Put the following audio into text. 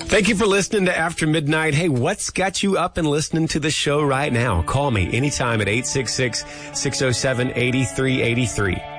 Thank you for listening to After Midnight. Hey, what's got you up and listening to the show right now? Call me anytime at 866-607-8383.